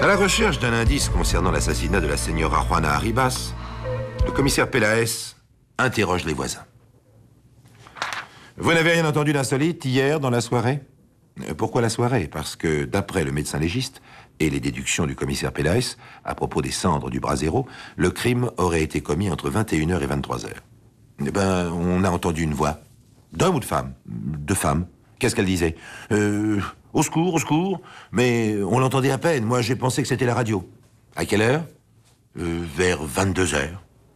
À la recherche d'un indice concernant l'assassinat de la señora Juana Arribas, le commissaire Peláez interroge les voisins. Vous n'avez rien entendu d'insolite hier dans la soirée? Pourquoi la soirée? Parce que, d'après le médecin légiste et les déductions du commissaire Peláez, à propos des cendres du Brasero, le crime aurait été commis entre 21h et 23h. Eh ben, on a entendu une voix. D'homme ou de femme? De femme. Qu'est-ce qu'elle disait? Au secours, mais on l'entendait à peine. Moi, j'ai pensé que c'était la radio. À quelle heure? Vers 22h.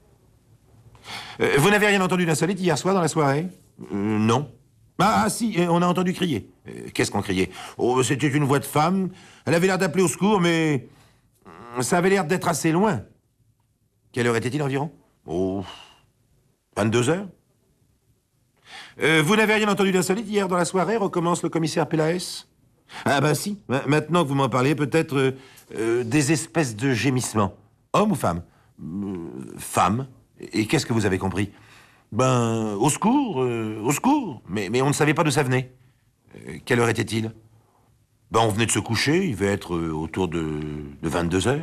Vous n'avez rien entendu d'insolite hier soir dans la soirée? Non. Ah, si, on a entendu crier. Qu'est-ce qu'on criait? Oh, c'était une voix de femme. Elle avait l'air d'appeler au secours, mais ça avait l'air d'être assez loin. Quelle heure était-il environ? Oh, 22h. Vous n'avez rien entendu d'insolite hier dans la soirée, recommence le commissaire Peláez? Ah ben si, maintenant que vous m'en parlez, peut-être des espèces de gémissements. Homme ou femme? Femme. Et qu'est-ce que vous avez compris? Ben, au secours, mais on ne savait pas d'où ça venait. Quelle heure était-il? Ben, on venait de se coucher, il devait être autour de 22h.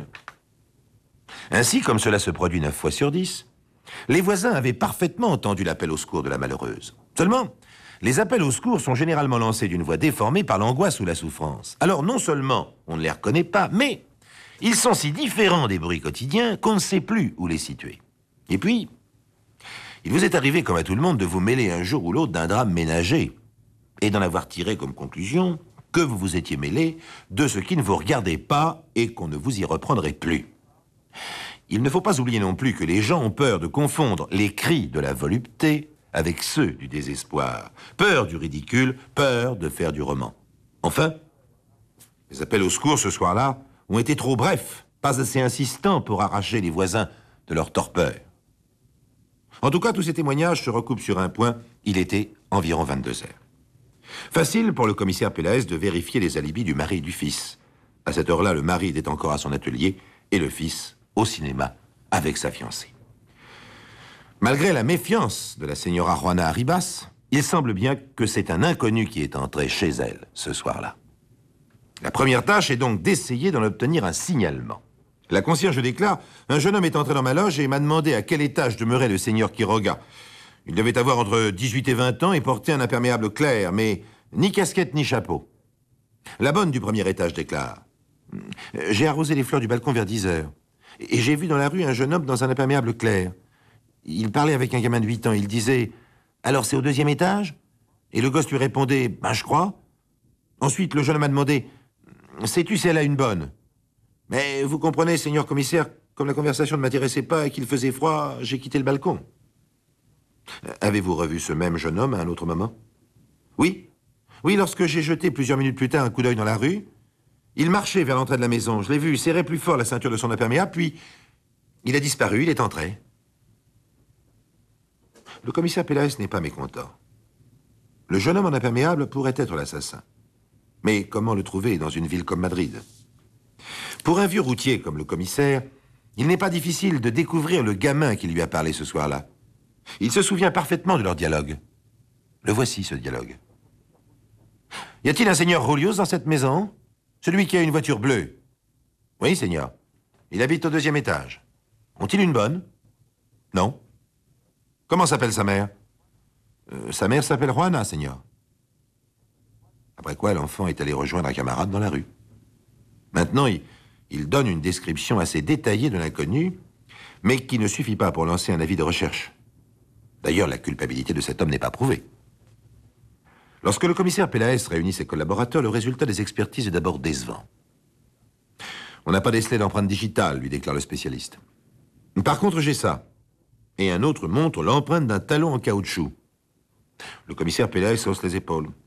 Ainsi, comme cela se produit 9 fois sur 10, les voisins avaient parfaitement entendu l'appel au secours de la malheureuse. Seulement, les appels au secours sont généralement lancés d'une voix déformée par l'angoisse ou la souffrance. Alors, non seulement on ne les reconnaît pas, mais ils sont si différents des bruits quotidiens qu'on ne sait plus où les situer. Et puis, il vous est arrivé, comme à tout le monde, de vous mêler un jour ou l'autre d'un drame ménager et d'en avoir tiré comme conclusion que vous vous étiez mêlé de ce qui ne vous regardait pas et qu'on ne vous y reprendrait plus. Il ne faut pas oublier non plus que les gens ont peur de confondre les cris de la volupté avec ceux du désespoir. Peur du ridicule, peur de faire du roman. Enfin, les appels au secours ce soir-là ont été trop brefs, pas assez insistants pour arracher les voisins de leur torpeur. En tout cas, tous ces témoignages se recoupent sur un point. Il était environ 22h. Facile pour le commissaire Peláez de vérifier les alibis du mari et du fils. À cette heure-là, le mari était encore à son atelier et le fils au cinéma avec sa fiancée. Malgré la méfiance de la señora Juana Arribas, il semble bien que c'est un inconnu qui est entré chez elle ce soir-là. La première tâche est donc d'essayer d'en obtenir un signalement. La concierge déclare: un jeune homme est entré dans ma loge et m'a demandé à quel étage demeurait le seigneur Quiroga. Il devait avoir entre 18 et 20 ans et porter un imperméable clair, mais ni casquette ni chapeau. La bonne du premier étage déclare: j'ai arrosé les fleurs du balcon vers 10h. Et j'ai vu dans la rue un jeune homme dans un imperméable clair. Il parlait avec un gamin de 8 ans. Il disait: alors c'est au 2e étage? Et le gosse lui répondait: ben je crois. Ensuite, le jeune homme a demandé: sais-tu si elle a une bonne? Mais vous comprenez, seigneur commissaire, comme la conversation ne m'intéressait pas et qu'il faisait froid, j'ai quitté le balcon. Avez-vous revu ce même jeune homme à un autre moment? Oui. Oui, lorsque j'ai jeté plusieurs minutes plus tard un coup d'œil dans la rue, il marchait vers l'entrée de la maison. Je l'ai vu, il serrait plus fort la ceinture de son imperméable, puis il a disparu, il est entré. Le commissaire Peláez n'est pas mécontent. Le jeune homme en imperméable pourrait être l'assassin. Mais comment le trouver dans une ville comme Madrid? Pour un vieux routier comme le commissaire, il n'est pas difficile de découvrir le gamin qui lui a parlé ce soir-là. Il se souvient parfaitement de leur dialogue. Le voici, ce dialogue. Y a-t-il un seigneur Rolios dans cette maison? Celui qui a une voiture bleue? Oui, seigneur. Il habite au 2e étage. Ont-ils une bonne? Non. Comment s'appelle sa mère? Sa mère s'appelle Juana, seigneur. Après quoi, l'enfant est allé rejoindre un camarade dans la rue. Maintenant, il donne une description assez détaillée de l'inconnu, mais qui ne suffit pas pour lancer un avis de recherche. D'ailleurs, la culpabilité de cet homme n'est pas prouvée. Lorsque le commissaire Peláez réunit ses collaborateurs, le résultat des expertises est d'abord décevant. On n'a pas décelé d'empreinte digitale, lui déclare le spécialiste. Par contre, j'ai ça. Et un autre montre l'empreinte d'un talon en caoutchouc. Le commissaire Peláez hausse les épaules.